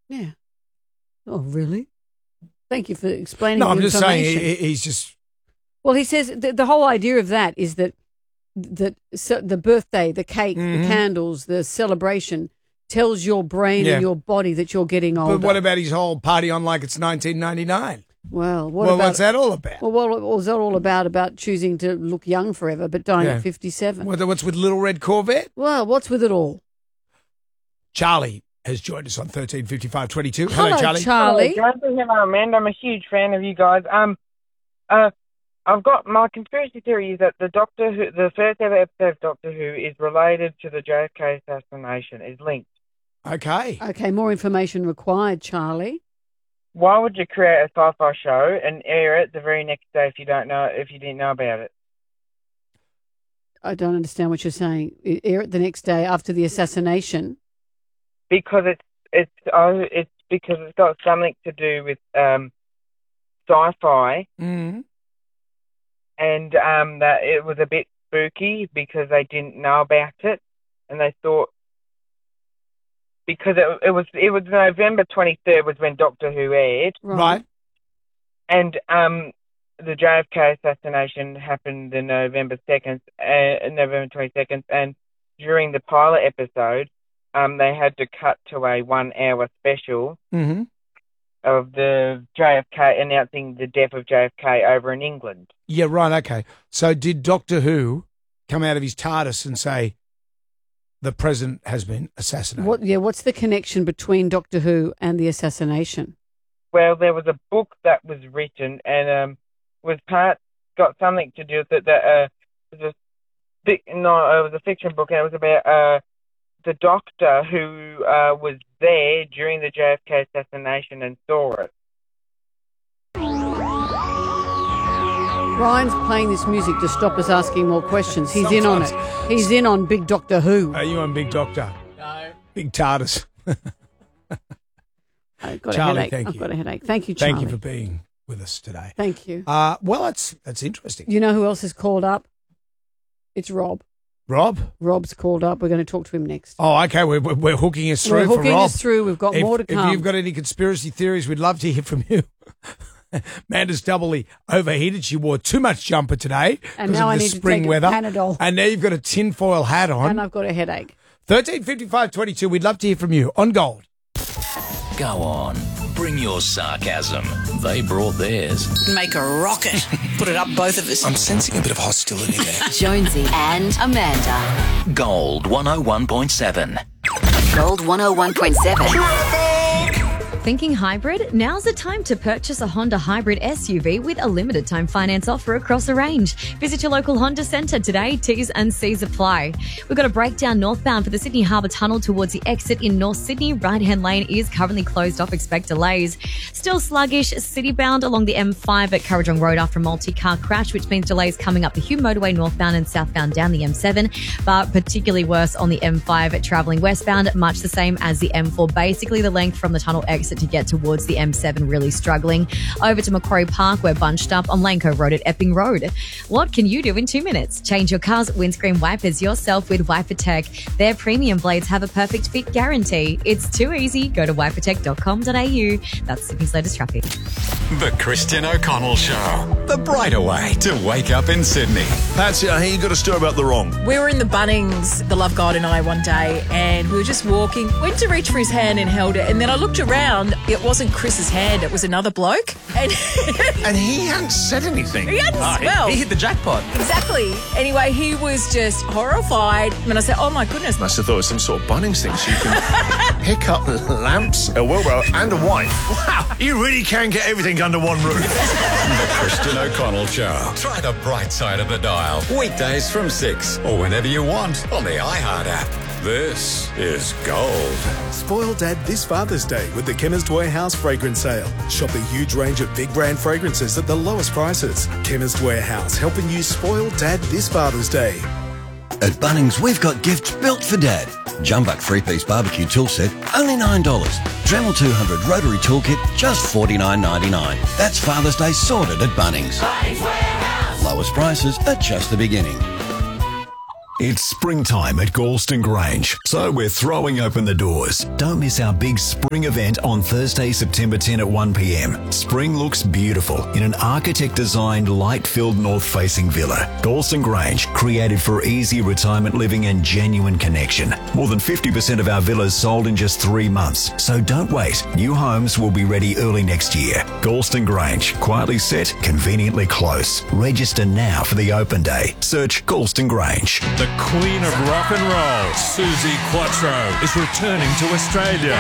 Yeah. Oh, really? Thank you for explaining. No, the I'm just saying information. he's just. Well, he says the whole idea of that is that the birthday, the cake, the candles, the celebration tells your brain and your body that you're getting older. But what about his whole party on like it's 1999? Well, what's that all about? Well, what was that all about choosing to look young forever but dying at 57? What's with Little Red Corvette? Well, what's with it all? Charlie has joined us on 135522. Hello, Charlie. Hello, Amanda. I'm a huge fan of you guys. I've got my conspiracy theory is that the first ever episode of Doctor Who is related to the JFK assassination, is linked. Okay, more information required, Charlie. Why would you create a sci-fi show and air it the very next day if you didn't know about it? I don't understand what you're saying. Air it the next day after the assassination. Because it's because it's got something to do with sci-fi. Mm-hmm. And that it was a bit spooky because they didn't know about it, and they thought because it was November 23rd was when Doctor Who aired, right? And the JFK assassination happened on November 22nd, and during the pilot episode, they had to cut to a 1 hour special. Mm-hmm. Of the JFK announcing the death of JFK over in England. Yeah, right, okay. So did Doctor Who come out of his TARDIS and say the president has been assassinated? What's the connection between Doctor Who and the assassination? Well, there was a book that was written and got something to do with it. It was a fiction book, and it was about the doctor who was there during the JFK assassination and saw it. Ryan's playing this music to stop us asking more questions. He's in on it. He's in on Big Doctor Who. Are you on Big Doctor? No. Big TARDIS. I've got Charlie, a headache. thank you. I've got a headache. Thank you, Charlie. Thank you for being with us today. Thank you. Well, that's interesting. You know who else is called up? It's Rob. Rob? Rob's called up. We're going to talk to him next. Oh, okay. We're hooking us through We're for hooking Rob. us through. We've got more to come. If you've got any conspiracy theories, we'd love to hear from you. Manda's doubly overheated. She wore too much jumper today and because now of I the need spring to take weather. a Panadol. And now you've got a tinfoil hat on. And I've got a headache. 135522. We'd love to hear from you on Gold. Go on. Bring your sarcasm. They brought theirs. Make a rocket. Put it up both of us. I'm sensing a bit of hostility there. Jonesy and Amanda. Gold 101.7. Gold 101.7. Thinking hybrid? Now's the time to purchase a Honda hybrid SUV with a limited time finance offer across the range. Visit your local Honda Centre today. T's and C's apply. We've got a breakdown northbound for the Sydney Harbour Tunnel towards the exit in North Sydney. Right-hand lane is currently closed off. Expect delays. Still sluggish city-bound along the M5 at Currajong Road after a multi-car crash, which means delays coming up the Hume Motorway northbound and southbound down the M7, but particularly worse on the M5 travelling westbound, much the same as the M4. Basically, the length from the tunnel exit to get towards the M7 really struggling. Over to Macquarie Park, we're bunched up on Lane Cove Road at Epping Road. What can you do in 2 minutes? Change your car's windscreen wipers yourself with WiperTech. Their premium blades have a perfect fit guarantee. It's too easy. Go to wipertech.com.au. That's Sydney's latest traffic. The Christian O'Connell Show. The brighter way to wake up in Sydney. Patsy, I hear you got a story about the wrong. We were in the Bunnings, the Love God and I, one day, and we were just walking, went to reach for his hand and held it, and then I looked around. It wasn't Chris's hand, it was another bloke. And he hadn't said anything. He hadn't, he hit the jackpot. Exactly. Anyway, he was just horrified. And I said, oh my goodness. Must have thought it was some sort of Bunnings thing so you can pick up lamps, a wheelbarrow and a wife. Wow, you really can get everything under one roof. The Christian O'Connell Show. Try the bright side of the dial. Weekdays from 6 or whenever you want on the iHeart app. This is Gold. Spoil Dad this Father's Day with the Chemist Warehouse fragrance sale. Shop a huge range of big brand fragrances at the lowest prices. Chemist Warehouse, helping you spoil Dad this Father's Day. At Bunnings, we've got gifts built for Dad. Jumbuck 3-piece barbecue tool set, only $9. Dremel 200 rotary toolkit, just $49.99. That's Father's Day sorted at Bunnings. Bunnings Warehouse. Lowest prices at just the beginning. It's springtime at Galston Grange, so we're throwing open the doors. Don't miss our big spring event on Thursday, September 10 at 1 p.m. Spring looks beautiful in an architect-designed, light-filled north-facing villa. Galston Grange, created for easy retirement living and genuine connection. More than 50% of our villas sold in just 3 months, so don't wait. New homes will be ready early next year. Galston Grange, quietly set, conveniently close. Register now for the open day. Search Galston Grange. The Queen of Rock and Roll, Suzi Quatro, is returning to Australia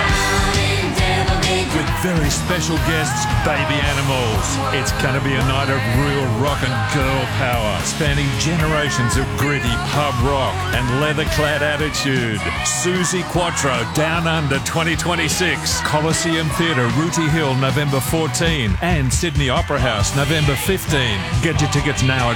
with very special guests, Baby Animals. It's going to be a night of real rock and girl power, spanning generations of gritty pub rock and leather-clad attitude. Suzi Quatro, Down Under 2026, Coliseum Theatre, Rooty Hill, November 14, and Sydney Opera House, November 15. Get your tickets now at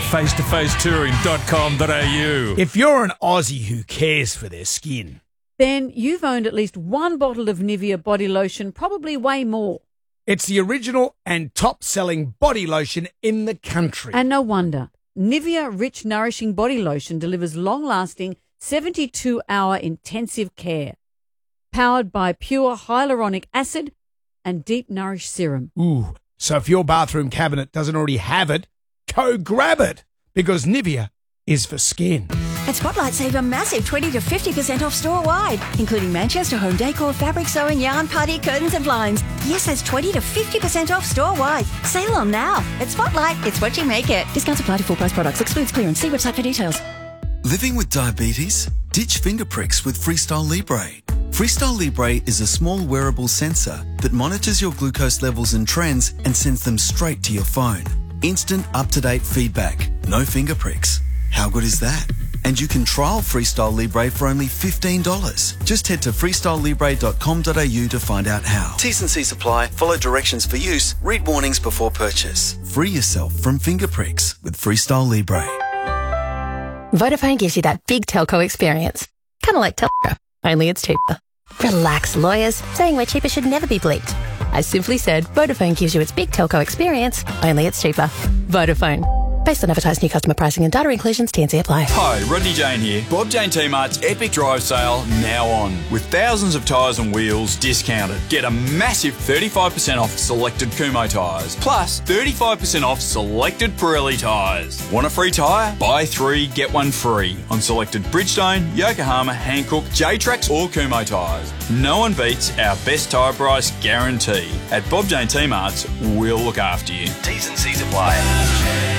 face-to-facetouring.com.au. If you're an Aussie who cares for their skin, then you've owned at least one bottle of Nivea body lotion, probably way more. it's the original and top-selling body lotion in the country. And no wonder. Nivea Rich Nourishing Body Lotion delivers long-lasting 72-hour intensive care, powered by pure hyaluronic acid and deep nourish serum. Ooh, so if your bathroom cabinet doesn't already have it, go grab it, because Nivea is for skin. And Spotlight save a massive 20 to 50% off store-wide, including Manchester home decor, fabric sewing, yarn, party, curtains and blinds. Yes, that's 20 to 50% off store-wide. Sale on now. At Spotlight, it's what you make it. Discounts apply to full-price products. Excludes clearance. See website for details. Living with diabetes? Ditch finger pricks with Freestyle Libre. Freestyle Libre is a small wearable sensor that monitors your glucose levels and trends and sends them straight to your phone. Instant, up-to-date feedback. No finger pricks. How good is that? And you can trial Freestyle Libre for only $15. Just head to freestylelibre.com.au to find out how. T's and C's apply. Follow directions for use. Read warnings before purchase. Free yourself from finger pricks with Freestyle Libre. Vodafone gives you that big telco experience. Kind of like Telco, only it's cheaper. Relax, lawyers. Saying we're cheaper should never be bleeped. I simply said Vodafone gives you its big telco experience, only it's cheaper. Vodafone. Based on advertised new customer pricing and data inclusions, T&C apply. Hi, Rodney Jane here. Bob Jane T-Mart's Epic Drive Sale now on. With thousands of tyres and wheels discounted. Get a massive 35% off selected Kumho tyres. Plus 35% off selected Pirelli tyres. Want a free tyre? Buy 3, get 1 free. On selected Bridgestone, Yokohama, Hankook, J-Trax or Kumho tyres. No one beats our best tyre price guarantee. At Bob Jane T-Mart's, we'll look after you. T's and C's apply.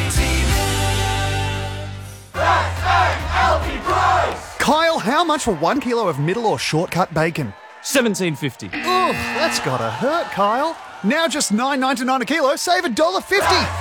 Kyle, how much for 1 kilo of middle or shortcut bacon? $17.50. Ugh, that's gotta hurt, Kyle. Now just $9.99 a kilo, save $1.50.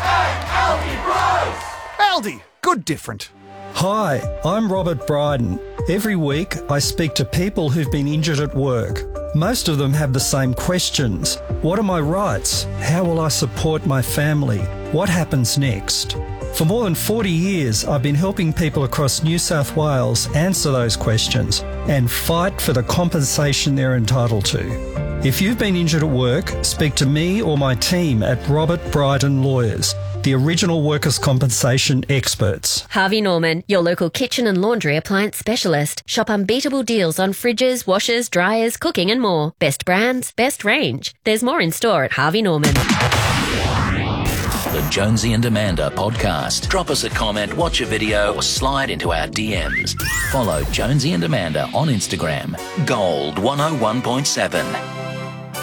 Aldi, good different. Hi, I'm Robert Bryden. Every week I speak to people who've been injured at work. Most of them have the same questions. What are my rights? How will I support my family? What happens next? For more than 40 years, I've been helping people across New South Wales answer those questions and fight for the compensation they're entitled to. If you've been injured at work, speak to me or my team at Robert Bryden Lawyers, the original workers' compensation experts. Harvey Norman, your local kitchen and laundry appliance specialist. Shop unbeatable deals on fridges, washers, dryers, cooking and more. Best brands, best range. There's more in store at Harvey Norman. The Jonesy and Amanda podcast. Drop us a comment, watch a video, or slide into our DMs. Follow Jonesy and Amanda on Instagram. Gold 101.7.